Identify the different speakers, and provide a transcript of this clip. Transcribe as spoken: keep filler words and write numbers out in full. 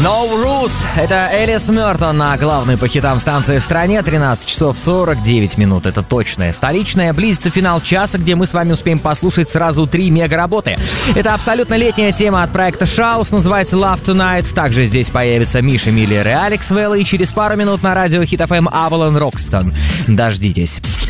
Speaker 1: No Rules. Это Элис Мёртон на главной по хитам станции в стране. тринадцать часов сорок девять минут. Это точное столичное. Близится финал часа, где мы с вами успеем послушать сразу три мега-работы. Это абсолютно летняя тема от проекта Шаус. Называется Love Tonight. Также здесь появятся Миша Миллер и Алекс Вэлла. И через пару минут на радио Хит эф эм Avalon Roxton. Дождитесь.